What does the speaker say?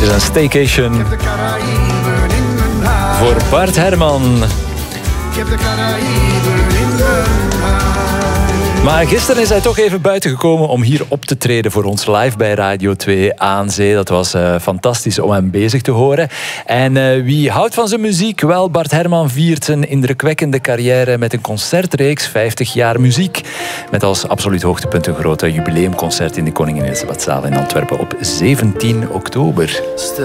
Dit is een staycation voor Bart Herman. Maar gisteren is hij toch even buiten gekomen om hier op te treden voor ons live bij Radio 2 aan Zee. Dat was fantastisch om hem bezig te horen. En wie houdt van zijn muziek? Wel, Bart Herman viert zijn indrukwekkende carrière met een concertreeks 50 jaar muziek. Met als absoluut hoogtepunt een grote jubileumconcert in de Koningin Elisabethzaal in Antwerpen op 17 oktober.